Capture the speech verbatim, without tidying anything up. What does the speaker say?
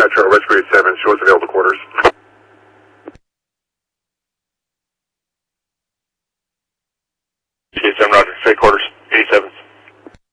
Metro, Rescue eight seven, show us available quarters. eight seven, roger, straight quarters.